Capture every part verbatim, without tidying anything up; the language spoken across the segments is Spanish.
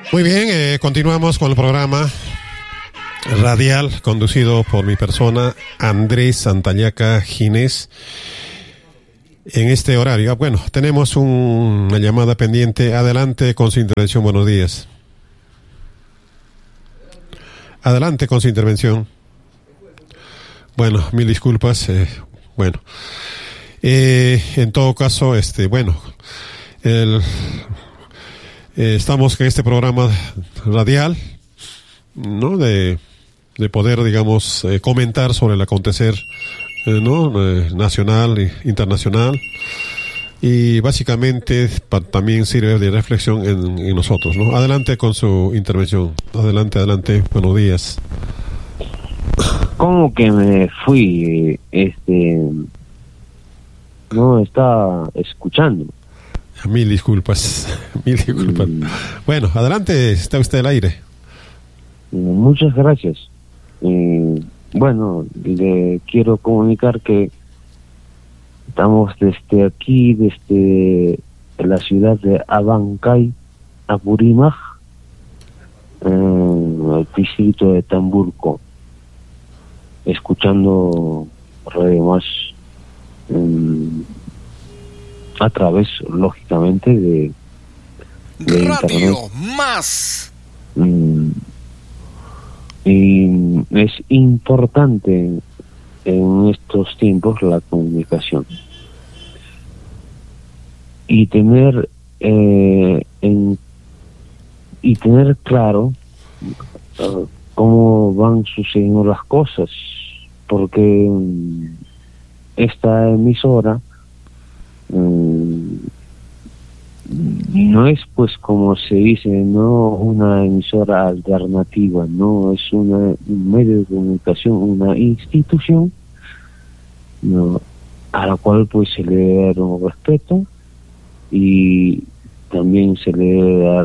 Muy bien, eh, continuamos con el programa radial conducido por mi persona, Andrés Santallaca Ginés. En este horario, bueno, tenemos un, una llamada pendiente. Adelante con su intervención. Buenos días. Adelante con su intervención. Bueno, mil disculpas. Eh, bueno, eh, en todo caso, este, bueno, el, eh, estamos en este programa radial, ¿no? De, de poder, digamos, eh, comentar sobre el acontecer, eh, ¿no? Eh, nacional e internacional. Y básicamente pa, también sirve de reflexión en, en nosotros, ¿no? Adelante con su intervención. Adelante, adelante. Buenos días. ¿Cómo que me fui? Este, no estaba escuchando. Mil disculpas, mil disculpas. Mm. Bueno, adelante, está usted al aire. Muchas gracias. Eh, bueno, le quiero comunicar que estamos desde aquí, desde la ciudad de Abancay, Apurímac, en el distrito de Tamburco, escuchando Radio Más eh, a través, lógicamente, de, de Radio Internet. Más. Mm, y es importante en estos tiempos la comunicación y tener eh, en, y tener claro uh, cómo van sucediendo las cosas, porque um, esta emisora um, no es, pues, como se dice, no una emisora alternativa, no es una, un medio de comunicación, una institución, no, a la cual pues se le debe dar un respeto y también se le debe dar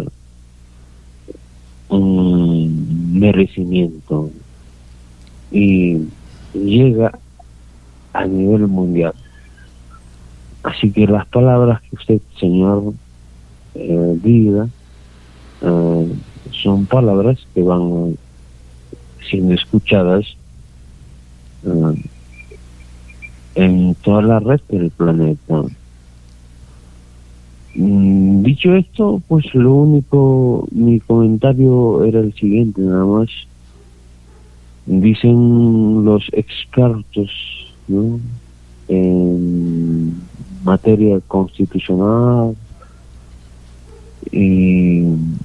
un merecimiento, y llega a nivel mundial. Así que las palabras que usted, señor, eh, diga eh, son palabras que van siendo escuchadas eh, en toda la red del planeta. Mm, dicho esto, pues lo único, mi comentario era el siguiente, nada más. Dicen los expertos, ¿no?, en materia constitucional, y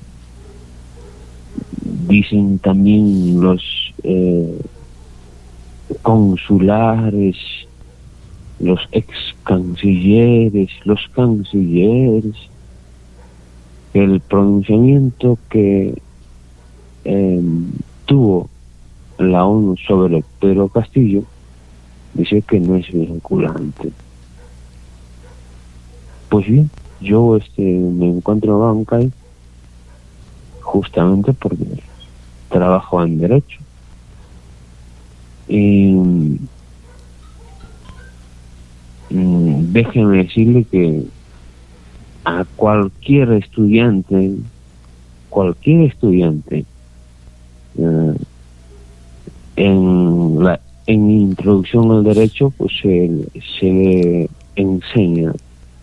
dicen también los eh, consulares, los ex cancilleres, los cancilleres, el pronunciamiento que eh, tuvo la ONU sobre Pedro Castillo dice que no es vinculante. Pues bien, yo este me encuentro en Abancay justamente porque trabajo en Derecho. Y mm, déjeme decirle que a cualquier estudiante, cualquier estudiante, eh, en la en introducción al derecho, pues se, se le enseña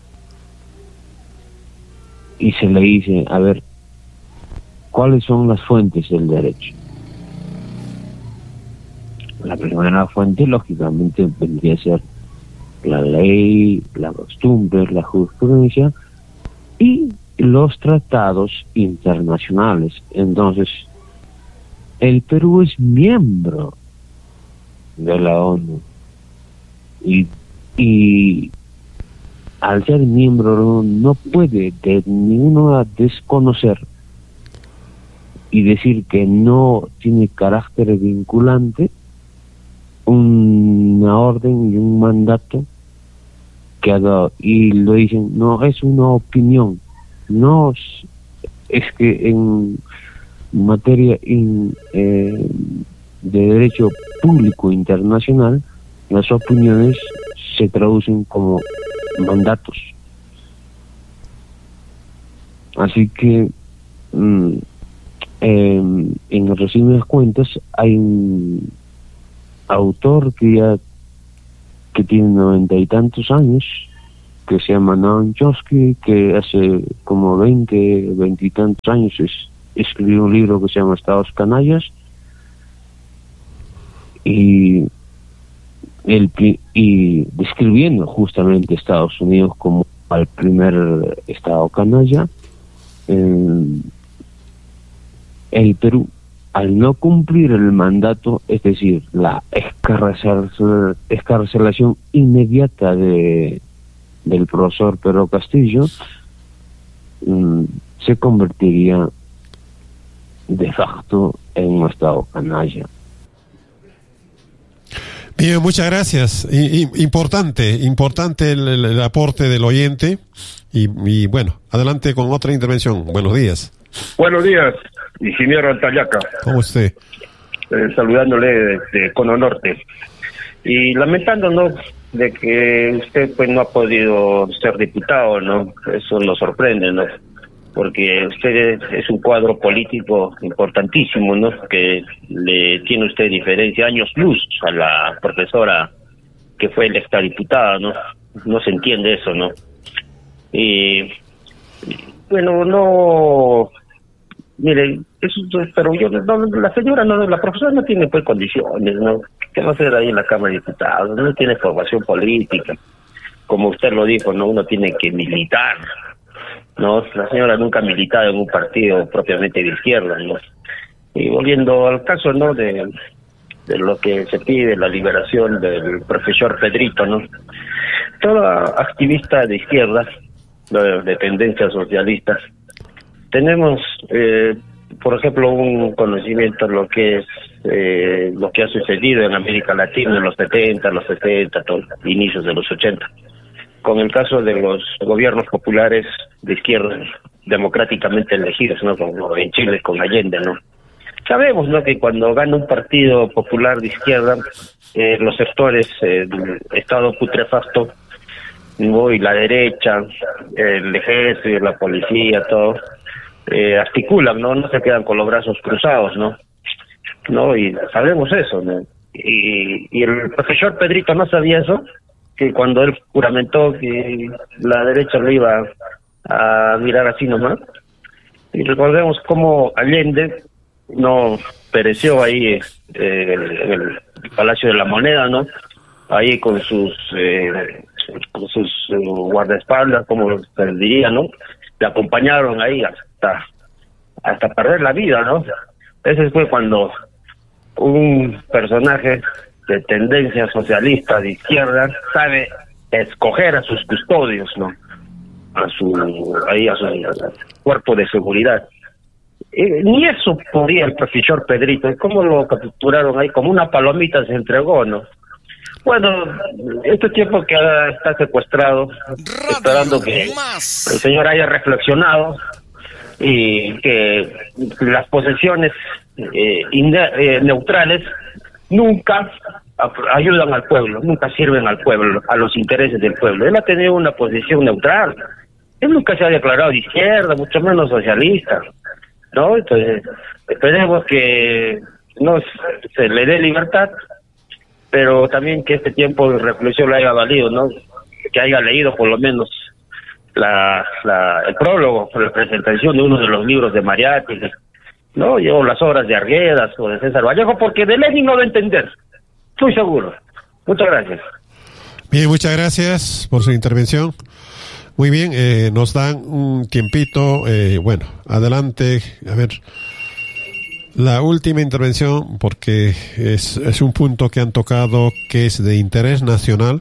y se le dice, a ver, ¿cuáles son las fuentes del derecho? La primera fuente, lógicamente, vendría a ser la ley, la costumbre, la jurisprudencia y los tratados internacionales. Entonces, el Perú es miembro de la ONU y, y al ser miembro no puede de ninguno desconocer y decir que no tiene carácter vinculante una orden y un mandato que ha dado, y lo dicen, no, es una opinión, no es, es que en materia in, eh, de derecho público internacional las opiniones se traducen como mandatos. Así que mmm, eh, en resumidas cuentas, hay un autor que ya que tiene noventa y tantos años, que se llama Noam Chomsky, que hace como veinte, veinte y tantos años es, escribió un libro que se llama Estados Canallas, y el y describiendo justamente Estados Unidos como al primer estado canalla. eh, el Perú, al no cumplir el mandato, es decir, la escarcel, escarcelación inmediata de del profesor Pedro Castillo, mmm, se convertiría de facto en un estado canalla. Bien, muchas gracias. I, i, importante, importante el, el, el aporte del oyente. Y, y bueno, adelante con otra intervención. Buenos días. Buenos días, ingeniero Antayaca. ¿Cómo usted? Eh, saludándole desde Cono Norte. Y lamentándonos de que usted pues no ha podido ser diputado, ¿no? Eso nos sorprende, ¿no? Porque usted es un cuadro político importantísimo, ¿no? Que le tiene usted diferencia, años luz a la profesora que fue electa diputada, ¿no? No se entiende eso, ¿no? Y bueno, no, mire, eso, pero yo, no, la señora, no, la profesora no tiene pues condiciones, ¿no? ¿Qué va a hacer ahí en la Cámara de Diputados? No tiene formación política, como usted lo dijo, ¿no? Uno tiene que militar, ¿no? La señora nunca ha militado en un partido propiamente de izquierda, ¿no? Y volviendo al caso, ¿no? De, de lo que se pide, la liberación del profesor Pedrito, ¿no? Toda activista de izquierda, de, de tendencias socialistas, tenemos, eh, por ejemplo, un conocimiento de lo que es eh, lo que ha sucedido en América Latina en los setenta, los sesenta, todos, inicios de los ochenta, con el caso de los gobiernos populares de izquierda democráticamente elegidos, ¿no? Como en Chile con Allende, ¿no? Sabemos, ¿no?, que cuando gana un partido popular de izquierda, eh, los sectores eh, del Estado putrefacto, ¿no?, y la derecha, el ejército, la policía, todo, eh, articulan, ¿no? No se quedan con los brazos cruzados, ¿no? ¿No? Y sabemos eso, ¿no? Y, y el profesor Pedrito no sabía eso, que cuando él juramentó que la derecha lo iba a mirar así nomás. Y recordemos cómo Allende no pereció ahí eh, en, el, en el Palacio de la Moneda, ¿no? Ahí con sus eh, con sus uh, guardaespaldas, como se diría, ¿no? Le acompañaron ahí hasta hasta perder la vida, ¿no? Ese fue cuando un personaje de tendencia socialista de izquierda sabe escoger a sus custodios, ¿no? A su ahí a su, a su cuerpo de seguridad. Eh, ni eso podía el profesor Pedrito. ¿Cómo lo capturaron ahí? Como una palomita se entregó, ¿no? Bueno, este tiempo que está secuestrado, esperando que el señor haya reflexionado y que las posesiones eh, eh, neutrales nunca ayudan al pueblo, nunca sirven al pueblo, a los intereses del pueblo. Él ha tenido una posición neutral. Él nunca se ha declarado de izquierda, mucho menos socialista, ¿no? Entonces, esperemos que no se le dé libertad, pero también que este tiempo de reflexión le haya valido, ¿no? Que haya leído por lo menos la, la el prólogo, la presentación de uno de los libros de Mariátegui, ¿no? O las obras de Arguedas o de César Vallejo, porque de Lenin no va a entender, estoy seguro. Muchas gracias. Bien, muchas gracias por su intervención. Muy bien, eh, nos dan un tiempito, eh, bueno, adelante, a ver, la última intervención, porque es, es un punto que han tocado que es de interés nacional,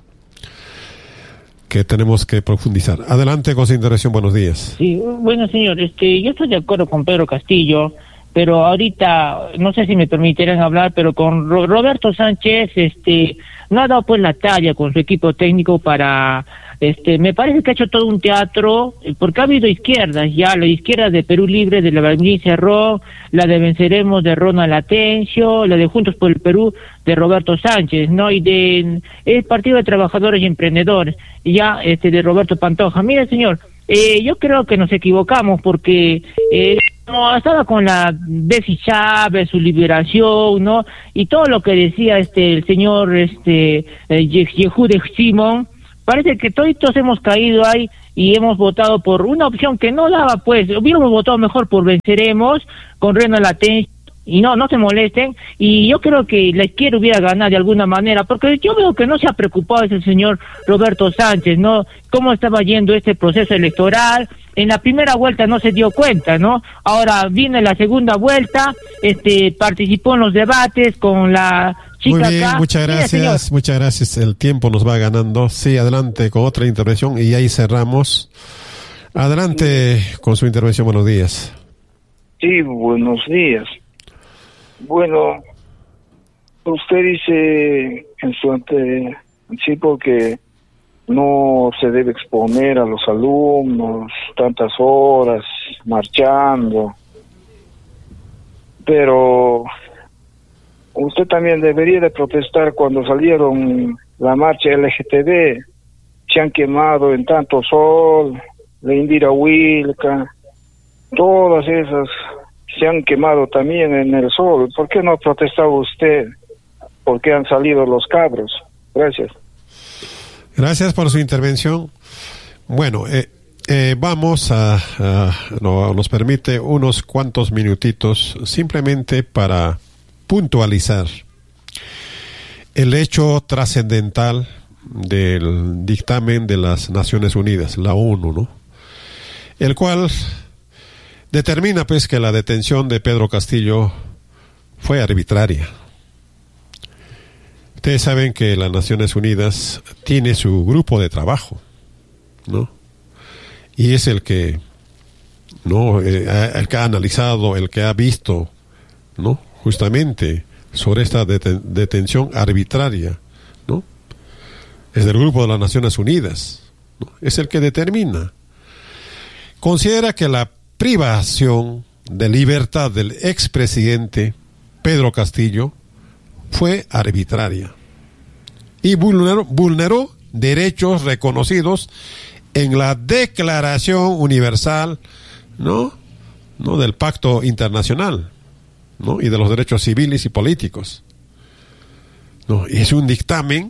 que tenemos que profundizar. Adelante con su intervención, buenos días. Sí, bueno, señor, este, yo estoy de acuerdo con Pedro Castillo, pero ahorita, no sé si me permitirán hablar, pero con Ro- Roberto Sánchez, este, no ha dado pues la talla con su equipo técnico para, este, me parece que ha hecho todo un teatro, porque ha habido izquierdas ya, la izquierda de Perú Libre de la Vladimir Cerrón, la de Venceremos de Ronald Atencio, la de Juntos por el Perú de Roberto Sánchez, ¿no? Y de el Partido de Trabajadores y Emprendedores, ya, este, de Roberto Pantoja. Mire, señor, eh, yo creo que nos equivocamos porque eh, no, estaba con la Bessie Chávez, su liberación, ¿no? Y todo lo que decía este el señor este eh, Yehude Simón, parece que todos hemos caído ahí y hemos votado por una opción que no daba, pues, hubiéramos votado mejor por Venceremos, con Reno Latén, y no, no se molesten, y yo creo que la izquierda hubiera ganado de alguna manera, porque yo veo que no se ha preocupado ese señor Roberto Sánchez, ¿no? Cómo estaba yendo este proceso electoral. En la primera vuelta no se dio cuenta, ¿no? Ahora viene la segunda vuelta, este, participó en los debates con la chica. Muy bien, acá. muchas gracias, Mire, muchas gracias. El tiempo nos va ganando. Sí, adelante con otra intervención y ahí cerramos. Adelante con su intervención. Buenos días. Sí, buenos días. Bueno, usted dice en su anticipo que no se debe exponer a los alumnos tantas horas marchando, pero usted también debería de protestar cuando salieron la marcha L G T B, se han quemado en tanto sol, la Indira Wilca, todas esas se han quemado también en el sol. ¿Por qué no ha protestado usted? ¿Por qué han salido los cabros? Gracias. Gracias por su intervención. Bueno, eh, eh, vamos a, a no, nos permite unos cuantos minutitos simplemente para puntualizar el hecho trascendental del dictamen de las Naciones Unidas, la ONU, ¿no? El cual determina pues que la detención de Pedro Castillo fue arbitraria. Ustedes saben que las Naciones Unidas tiene su grupo de trabajo, ¿no? Y es el que, ¿no? Eh, el que ha analizado, el que ha visto, ¿no? Justamente sobre esta deten- detención arbitraria, ¿no? Es del grupo de las Naciones Unidas, ¿no? Es el que determina. Considera que la privación de libertad del expresidente Pedro Castillo fue arbitraria y vulneró, vulneró derechos reconocidos en la Declaración Universal, ¿no? ¿no? del Pacto Internacional, ¿no? y de los derechos civiles y políticos, ¿no? Y es un dictamen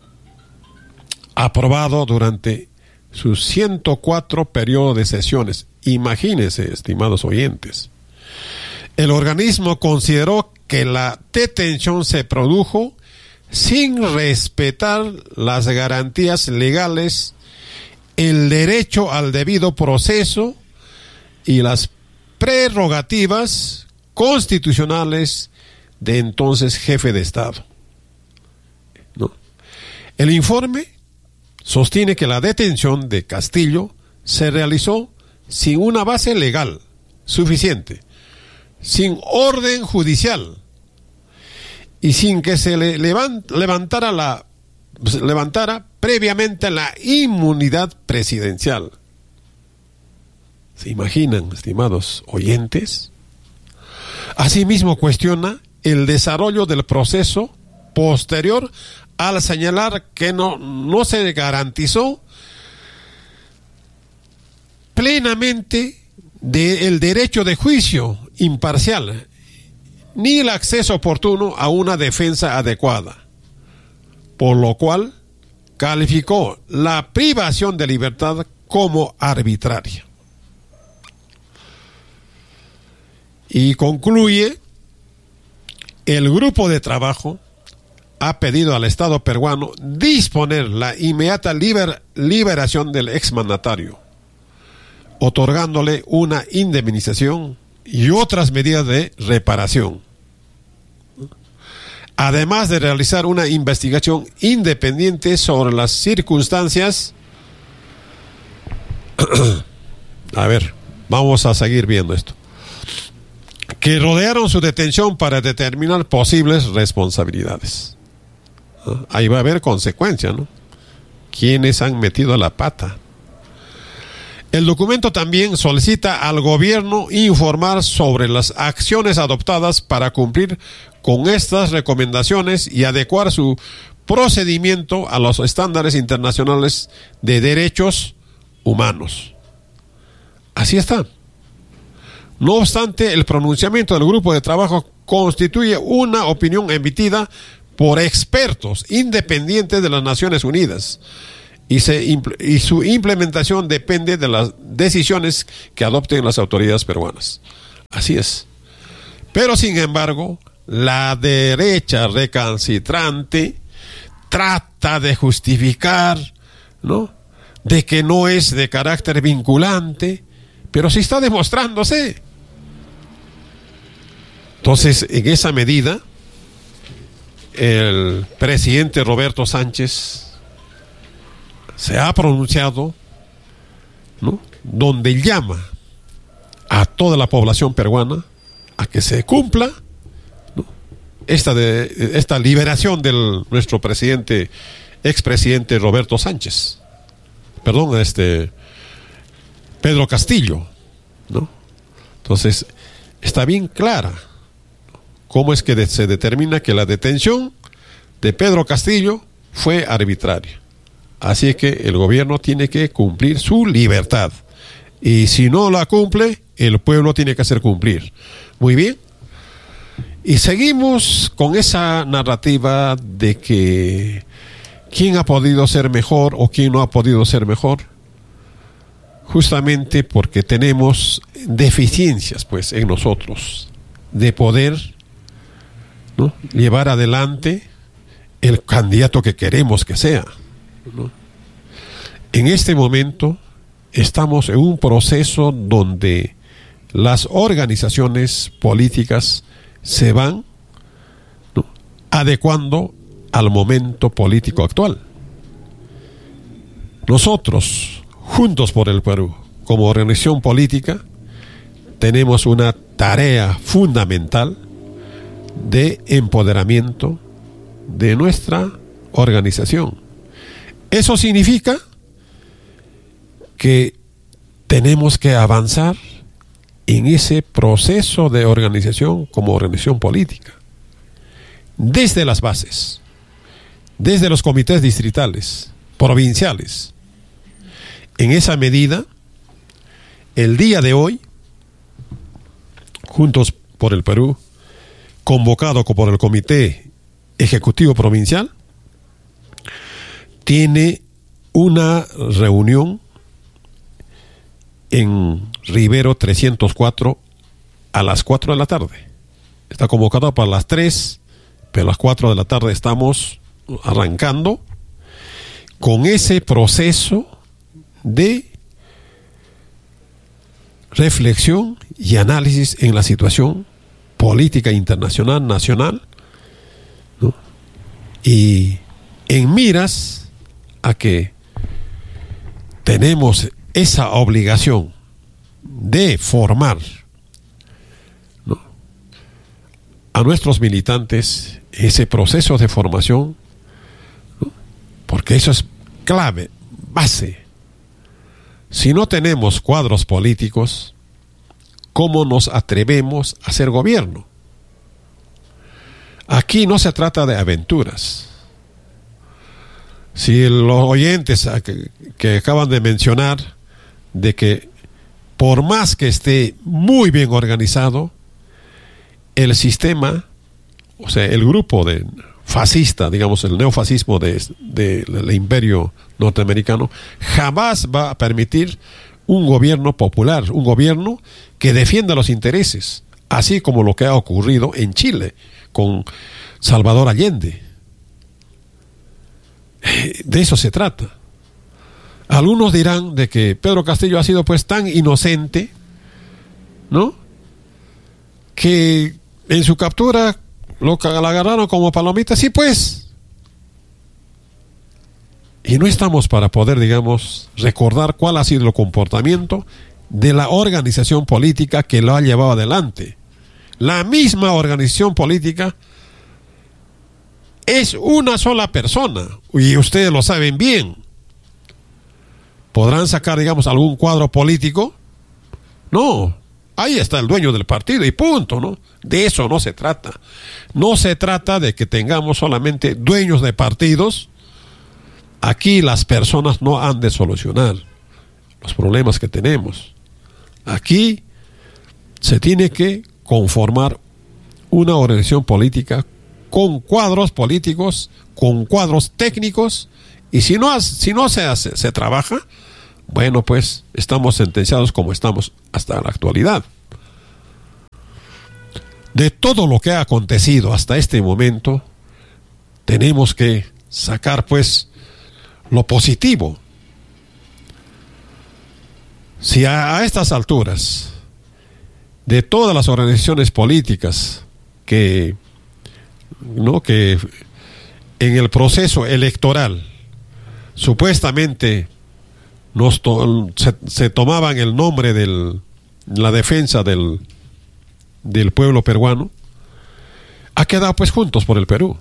aprobado durante sus ciento cuatro periodos de sesiones. Imagínense, estimados oyentes, el organismo consideró que la detención se produjo sin respetar las garantías legales, el derecho al debido proceso y las prerrogativas constitucionales de entonces jefe de Estado, ¿no? El informe sostiene que la detención de Castillo se realizó sin una base legal suficiente, sin orden judicial y sin que se le levant, levantara la levantara previamente la inmunidad presidencial. ¿Se imaginan, estimados oyentes? Asimismo cuestiona el desarrollo del proceso posterior al señalar que no, no se garantizó plenamente de el derecho de juicio imparcial ni el acceso oportuno a una defensa adecuada, por lo cual calificó la privación de libertad como arbitraria. Y concluye, el grupo de trabajo ha pedido al Estado peruano disponer la inmediata liber, liberación del exmandatario, otorgándole una indemnización y otras medidas de reparación, además de realizar una investigación independiente sobre las circunstancias. A ver, vamos a seguir viendo esto, que rodearon su detención para determinar posibles responsabilidades. ¿No? Ahí va a haber consecuencias, ¿no? ¿Quiénes han metido la pata? El documento también solicita al gobierno informar sobre las acciones adoptadas para cumplir con estas recomendaciones y adecuar su procedimiento a los estándares internacionales de derechos humanos. Así está. No obstante, el pronunciamiento del grupo de trabajo constituye una opinión emitida por expertos independientes de las Naciones Unidas y, se, y su implementación depende de las decisiones que adopten las autoridades peruanas. Así es. Pero sin embargo, la derecha recalcitrante trata de justificar, ¿no?, de que no es de carácter vinculante, pero sí está demostrándose. Entonces, en esa medida, el presidente Roberto Sánchez se ha pronunciado, ¿no?, donde llama a toda la población peruana a que se cumpla, ¿no?, esta, de, esta liberación de nuestro presidente, expresidente Roberto Sánchez, perdón, este Pedro Castillo, ¿no? Entonces, está bien clara cómo es que de, se determina que la detención de Pedro Castillo fue arbitraria. Así es que el gobierno tiene que cumplir su libertad. Y si no la cumple, el pueblo tiene que hacer cumplir. Muy bien. Y seguimos con esa narrativa de que quién ha podido ser mejor o quién no ha podido ser mejor. Justamente porque tenemos deficiencias, pues, en nosotros de poder, ¿no?, llevar adelante el candidato que queremos que sea, ¿no? En este momento estamos en un proceso donde las organizaciones políticas se van, ¿no?, adecuando al momento político actual. Nosotros, Juntos por el Perú, como organización política, tenemos una tarea fundamental de empoderamiento de nuestra organización. Eso significa que tenemos que avanzar en ese proceso de organización como organización política, desde las bases, desde los comités distritales, provinciales. En esa medida, el día de hoy, Juntos por el Perú, convocado por el Comité Ejecutivo Provincial, tiene una reunión en Rivero trescientos cuatro a las cuatro de la tarde. Está convocado para las tres, pero a las cuatro de la tarde estamos arrancando con ese proceso de reflexión y análisis en la situación política internacional, nacional, ¿no?, y en miras a que tenemos esa obligación de formar, ¿no?, a nuestros militantes, ese proceso de formación, ¿no?, porque eso es clave, base. Si no tenemos cuadros políticos, ¿cómo nos atrevemos a hacer gobierno? Aquí no se trata de aventuras. Si los oyentes que, que acaban de mencionar de que por más que esté muy bien organizado, el sistema, o sea, el grupo de fascista, digamos, el neofascismo de, de, del imperio norteamericano, jamás va a permitir un gobierno popular, un gobierno que defienda los intereses, así como lo que ha ocurrido en Chile con Salvador Allende. De eso se trata. Algunos dirán de que Pedro Castillo ha sido pues tan inocente, ¿no?, que en su captura lo la agarraron como palomita. Sí, pues. Y no estamos para poder, digamos, recordar cuál ha sido el comportamiento de la organización política que lo ha llevado adelante. La misma organización política es una sola persona, y ustedes lo saben bien. ¿Podrán sacar, digamos, algún cuadro político? No, ahí está el dueño del partido y punto, ¿no? De eso no se trata. No se trata de que tengamos solamente dueños de partidos. Aquí las personas no han de solucionar los problemas que tenemos. Aquí se tiene que conformar una organización política con cuadros políticos, con cuadros técnicos, y si no, si no se hace, se trabaja, bueno, pues estamos sentenciados como estamos hasta la actualidad. De todo lo que ha acontecido hasta este momento, tenemos que sacar pues lo positivo. Si a, a estas alturas, de todas las organizaciones políticas que, ¿no? que en el proceso electoral supuestamente nos to- se, se tomaban el nombre de la defensa del, del pueblo peruano, ha quedado pues Juntos por el Perú.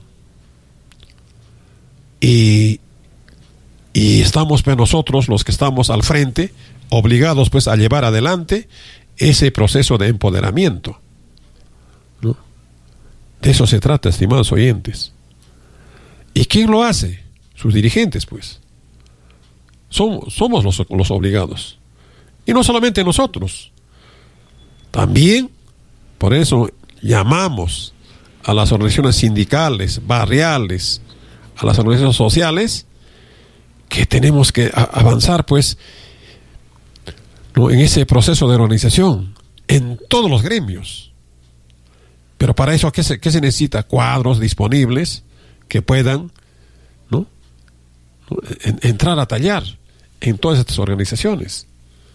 Y, y estamos pues nosotros, los que estamos al frente, obligados pues a llevar adelante ese proceso de empoderamiento, ¿no? De eso se trata, estimados oyentes. ¿Y quién lo hace? Sus dirigentes, pues. Somos, somos los, los obligados. Y no solamente nosotros. También, por eso llamamos a las organizaciones sindicales, barriales, a las organizaciones sociales, que tenemos que a- avanzar, pues, ¿no? en ese proceso de organización, en todos los gremios. Pero para eso, ¿qué se, qué se necesita? Cuadros disponibles que puedan, ¿no? En, entrar a tallar en todas estas organizaciones.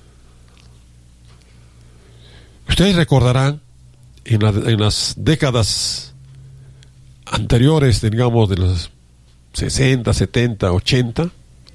Ustedes recordarán en, la, en las décadas anteriores, digamos, de los sesenta, setenta, ochenta,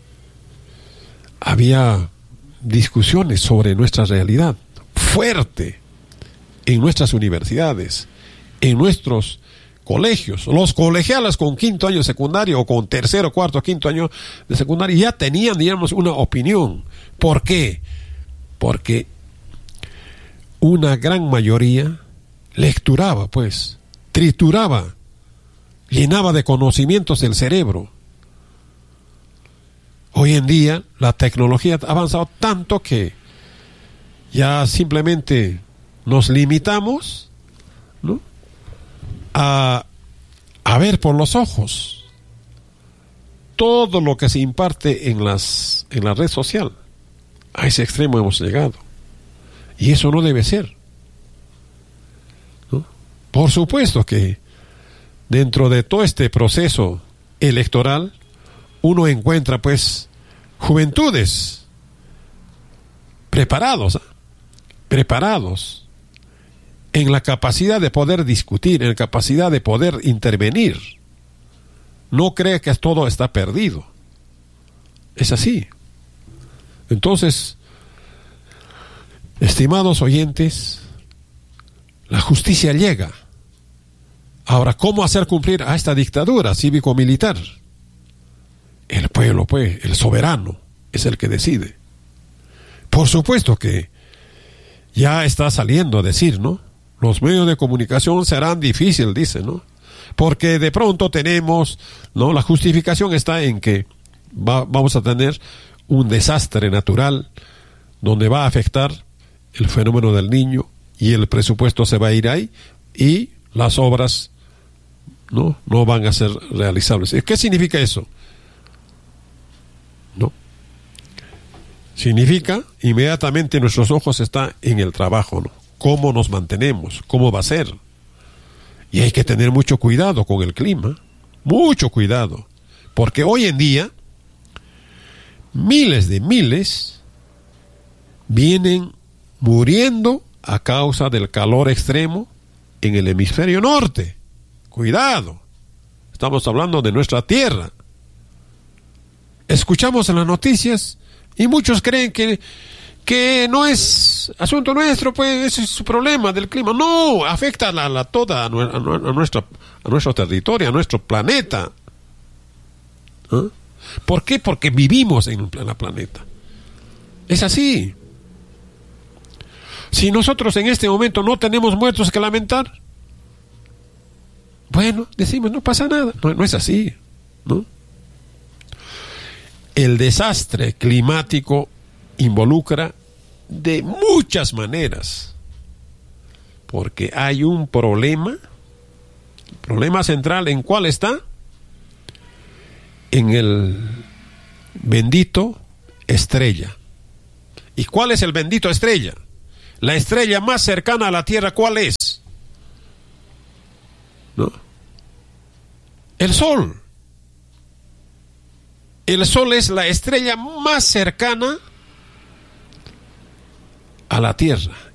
había discusiones sobre nuestra realidad fuerte en nuestras universidades, en nuestros colegios. Los colegiales con quinto año de secundaria o con tercero, cuarto, quinto año de secundaria ya tenían, digamos, una opinión. ¿Por qué? Porque una gran mayoría lecturaba, pues, trituraba, llenaba de conocimientos el cerebro. Hoy en día la tecnología ha avanzado tanto que ya simplemente nos limitamos, ¿no? a, a ver por los ojos todo lo que se imparte en las en la red social. A ese extremo hemos llegado. Y eso no debe ser, ¿no? Por supuesto que dentro de todo este proceso electoral uno encuentra pues juventudes preparados, ¿eh? preparados en la capacidad de poder discutir, en la capacidad de poder intervenir. No cree que todo está perdido. Es así. Entonces, estimados oyentes, la justicia llega. Ahora, ¿cómo hacer cumplir a esta dictadura cívico-militar? El pueblo, pues, el soberano, es el que decide. Por supuesto que ya está saliendo a decir, ¿no? Los medios de comunicación serán difíciles, dice, ¿no? Porque de pronto tenemos, ¿no? La justificación está en que va, vamos a tener un desastre natural donde va a afectar el fenómeno del Niño y el presupuesto se va a ir ahí y las obras no, no van a ser realizables. ¿Qué significa eso? No. Significa inmediatamente nuestros ojos están en el trabajo, ¿no? ¿Cómo nos mantenemos? ¿Cómo va a ser? Y hay que tener mucho cuidado con el clima, mucho cuidado, porque hoy en día miles de miles vienen muriendo a causa del calor extremo en el hemisferio norte. Cuidado, estamos hablando de nuestra tierra. Escuchamos en las noticias y muchos creen que, que no es asunto nuestro, pues ese es su problema del clima. No, afecta a la, la toda a, nu- a, nu- a nuestra a nuestro territorio, a nuestro planeta. ¿Ah? ¿Por qué? Porque vivimos en el planeta. Es así. Si nosotros en este momento no tenemos muertos que lamentar, bueno, decimos, no pasa nada. No, no es así, ¿no? El desastre climático involucra de muchas maneras, porque hay un problema. El problema central, ¿en cuál está? En el bendito estrella. ¿Y cuál es el bendito estrella? La estrella más cercana a la Tierra, ¿cuál es? ¿No? El Sol. El Sol es la estrella más cercana a la Tierra.